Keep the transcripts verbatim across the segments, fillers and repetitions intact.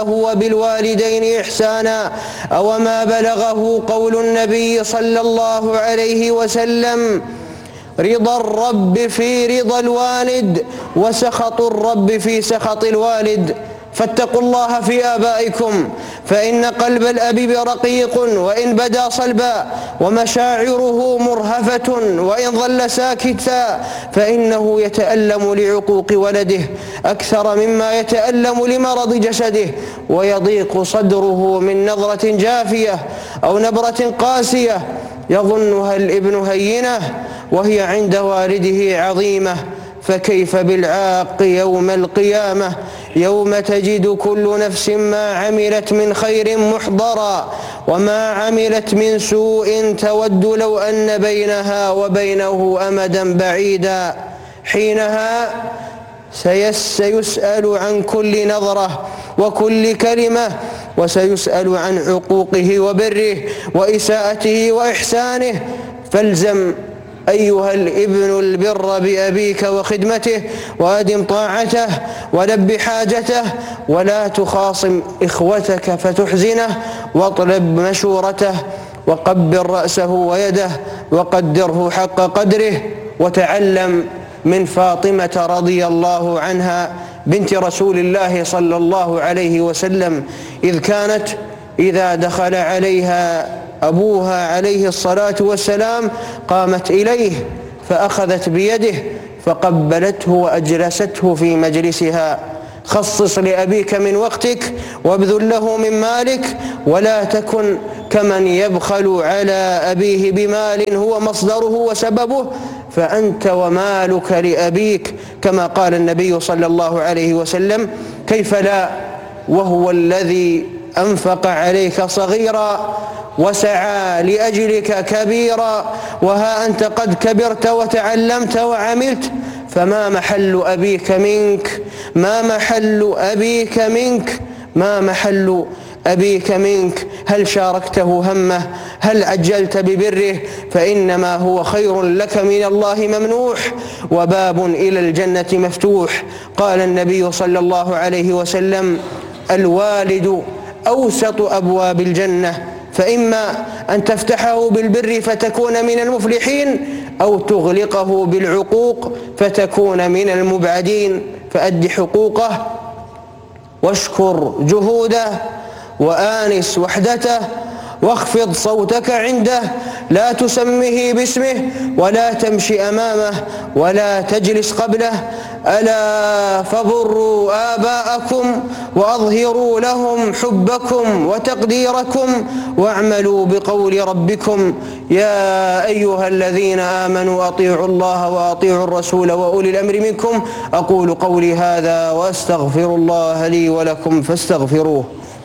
وبالوالدين إحسانا، أو ما بلغه قول النبي صلى الله عليه وسلم: رضا الرب في رضا الوالد، وسخط الرب في سخط الوالد. فاتقوا الله في آبائكم، فإن قلب الأب رقيق وإن بدا صلبا، ومشاعره مرهفة وإن ظل ساكتا، فإنه يتألم لعقوق ولده أكثر مما يتألم لمرض جسده، ويضيق صدره من نظرة جافية أو نبرة قاسية يظنها الابن هينة وهي عند والده عظيمة. فكيف بالعاق يوم القيامة، يوم تجد كل نفس ما عملت من خير محضرا، وما عملت من سوء تود لو أن بينها وبينه أمدا بعيدا. حينها سيسأل عن كل نظرة وكل كلمة، وسيسأل عن عقوقه وبره وإساءته وإحسانه. فالزم أيها الابن البر بأبيك وخدمته، وأدم طاعته ولب حاجته، ولا تخاصم إخوتك فتحزنه، واطلب مشورته، وقبل رأسه ويده، وقدره حق قدره. وتعلم من فاطمة رضي الله عنها بنت رسول الله صلى الله عليه وسلم، إذ كانت إذا دخل عليها أبوها عليه الصلاة والسلام قامت إليه فأخذت بيده فقبلته وأجلسته في مجلسها. خصص لأبيك من وقتك وابذل له من مالك، ولا تكن كمن يبخل على أبيه بمال هو مصدره وسببه، فأنت ومالك لأبيك، كما قال النبي صلى الله عليه وسلم: كيف لا وهو الذي أنفق عليك صغيرا وسعى لأجلك كبيرا، وها أنت قد كبرت وتعلمت وعملت، فما محل أبيك منك ما محل أبيك منك ما محل أبيك منك هل شاركته همه؟ هل عجلت ببره؟ فإنما هو خير لك من الله ممنوح، وباب إلى الجنة مفتوح. قال النبي صلى الله عليه وسلم: الوالد أوسط أبواب الجنة، فإما أن تفتحه بالبر فتكون من المفلحين، أو تغلقه بالعقوق فتكون من المبعدين. فأد حقوقه واشكر جهوده وآنس وحدته، واخفض صوتك عنده، لا تسمه باسمه ولا تمشي أمامه ولا تجلس قبله. ألا فبروا آباءكم وأظهروا لهم حبكم وتقديركم، واعملوا بقول ربكم. يا أيها الذين آمنوا أطيعوا الله وأطيعوا الرسول وأولي الأمر منكم. أقول قولي هذا وأستغفر الله لي ولكم فاستغفروه.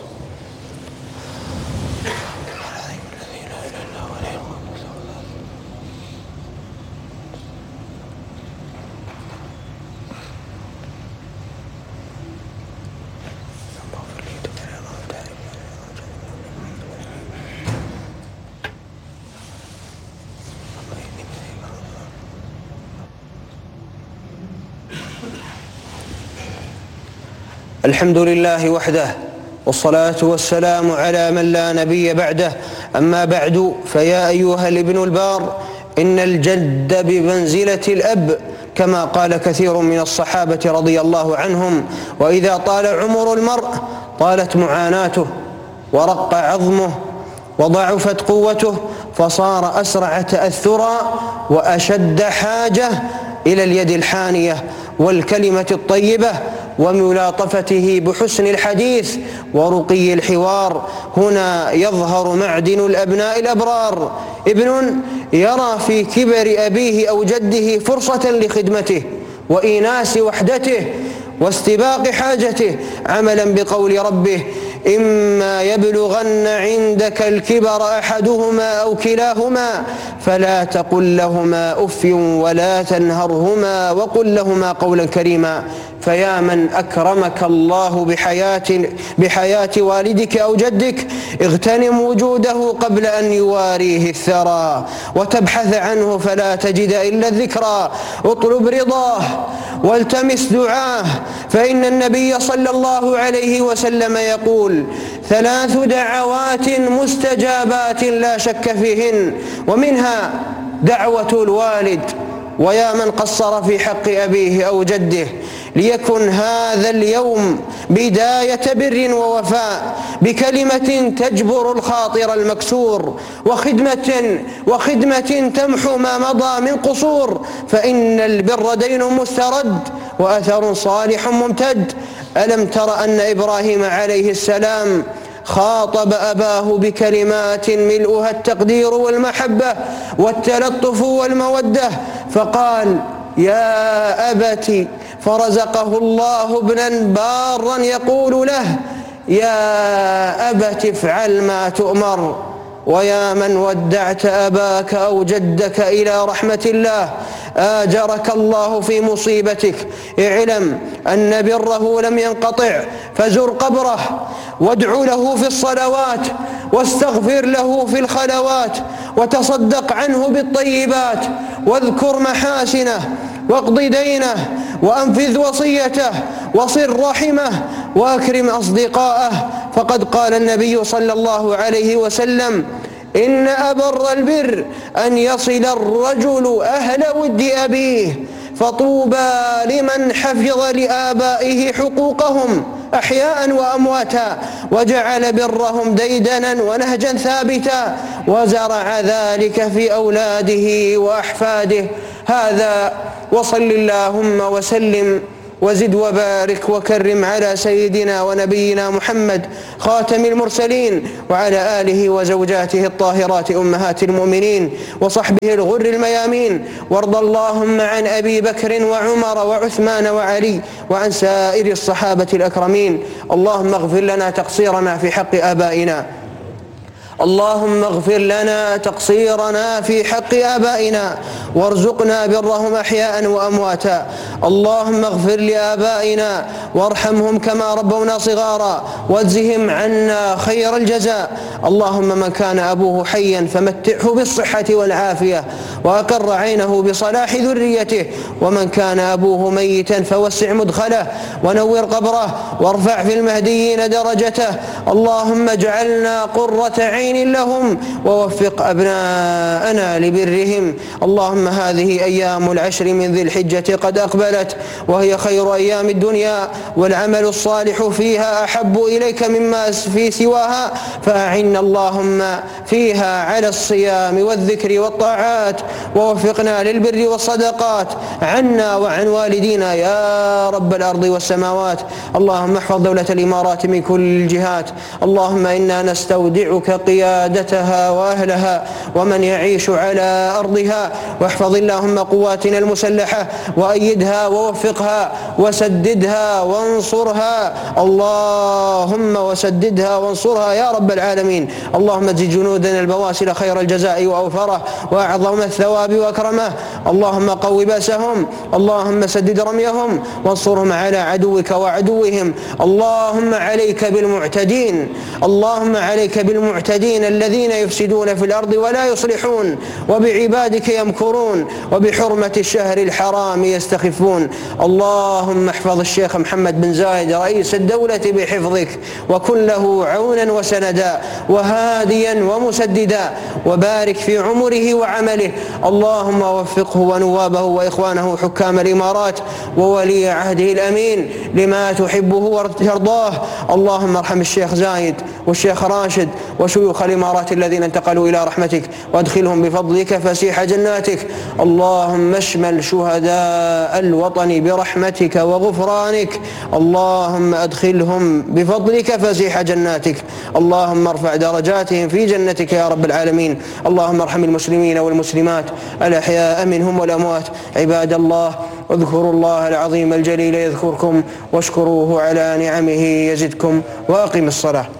الحمد لله وحده، والصلاة والسلام على من لا نبي بعده. أما بعد، فيا أيها الابن البار، إن الجد بمنزلة الأب، كما قال كثير من الصحابة رضي الله عنهم: وإذا طال عمر المرء طالت معاناته، ورق عظمه، وضعفت قوته، فصار أسرع تأثرا وأشد حاجة إلى اليد الحانية والكلمة الطيبة، وملاطفته بحسن الحديث ورقي الحوار. هنا يظهر معدن الأبناء الأبرار: ابن يرى في كبر أبيه أو جده فرصة لخدمته وإيناس وحدته واستباق حاجته، عملا بقول ربه: إما يبلغن عندك الكبر أحدهما أو كلاهما فلا تقل لهما أف ولا تنهرهما وقل لهما قولا كريما. فيا من أكرمك الله بحياة, بحياة والدك أو جدك اغتنم وجوده قبل أن يواريه الثرى، وتبحث عنه فلا تجد إلا الذكرى. اطلب رضاه والتمس دعاه، فإن النبي صلى الله عليه وسلم يقول: ثلاث دعوات مستجابات لا شك فيهن، ومنها دعوة الوالد. ويا من قصر في حق أبيه أو جده، ليكن هذا اليوم بداية بر ووفاء بكلمة تجبر الخاطر المكسور، وخدمة, وخدمة تمحو ما مضى من قصور، فإن البر دين مسترد وأثر صالح ممتد. ألم تر أن إبراهيم عليه السلام خاطب أباه بكلمات ملؤها التقدير والمحبة والتلطف والمودة، فقال: يا أبت، فرزقه الله ابنا بارا يقول له: يا أبت افعل ما تؤمر. ويا من ودعت أباك أو جدك إلى رحمة الله آجرك الله في مصيبتك، اعلم أن بره لم ينقطع، فزر قبره وادع له في الصلوات واستغفر له في الخلوات، وتصدق عنه بالطيبات، واذكر محاسنه واقض دينه وأنفذ وصيته وصل رحمه وأكرم أصدقاءه. فقد قال النبي صلى الله عليه وسلم: إن أبر البر أن يصل الرجل أهل ود أبيه، فطوبى لمن حفظ لآبائه حقوقهم أحياء وأمواتا، وجعل برهم ديدنا ونهجا ثابتا، وزرع ذلك في أولاده وأحفاده. هذا، وصل اللهم وسلم وزد وبارك وكرم على سيدنا ونبينا محمد خاتم المرسلين، وعلى آله وزوجاته الطاهرات أمهات المؤمنين، وصحبه الغر الميامين. وارض اللهم عن أبي بكر وعمر وعثمان وعلي، وعن سائر الصحابة الأكرمين. اللهم اغفر لنا تقصيرنا في حق آبائنا، اللهم اغفر لنا تقصيرنا في حق آبائنا، وارزقنا برهم أحياء وأمواتا. اللهم اغفر لآبائنا وارحمهم كما ربونا صغارا، واجزهم عنا خير الجزاء. اللهم من كان أبوه حيا فمتعه بالصحة والعافية، وأقر عينه بصلاح ذريته، ومن كان أبوه ميتا فوسع مدخله ونور قبره، وارفع في المهديين درجته. اللهم اجعلنا قرة عين لهم، ووفق أبناءنا لبرهم. اللهم هذه أيام العشر من ذي الحجة قد أقبلت، وهي خير أيام الدنيا، والعمل الصالح فيها أحب إليك مما في سواها، فأعنا اللهم فيها على الصيام والذكر والطاعات، ووفقنا للبر والصدقات عنا وعن والدينا يا رب الأرض والسماوات. اللهم احفظ دولة الإمارات من كل الجهات. اللهم إنا نستودعك قيادتها وأهلها ومن يعيش على أرضها، واحفظ اللهم قواتنا المسلحة وأيدها ووفقها وسددها وانصرها، اللهم وسددها وانصرها يا رب العالمين. اللهم اجزي جنودنا البواسل خير الجزاء وأوفره وأعظم الثواب وأكرمه. اللهم قو بأسهم، اللهم سدد رميهم، وانصرهم على عدوك وعدوهم. اللهم عليك بالمعتدين، اللهم عليك بالمعتدين الذين يفسدون في الأرض ولا يصلحون، وبعبادك يمكرون، وبحرمة الشهر الحرام يستخفون. اللهم احفظ الشيخ محمد بن زايد رئيس الدولة بحفظك، وكن له عونا وسندا وهاديا ومسددا، وبارك في عمره وعمله. اللهم وفقه ونوابه وإخوانه حكام الإمارات وولي عهده الأمين لما تحبه وترضاه. اللهم ارحم الشيخ زايد والشيخ راشد وشيوخ الإمارات الذين انتقلوا إلى رحمتك، وادخلهم بفضلك فسيح جناتك. اللهم اشمل شهداء الوطن برحمتك وغفرانك، اللهم ادخلهم بفضلك فسيح جناتك. اللهم ارفع درجاتهم في جنتك يا رب العالمين. اللهم ارحم المسلمين والمسلمات الأحياء منهم والأموات. عباد الله، اذكروا الله العظيم الجليل يذكركم، واشكروه على نعمه يزدكم، وأقم الصلاة.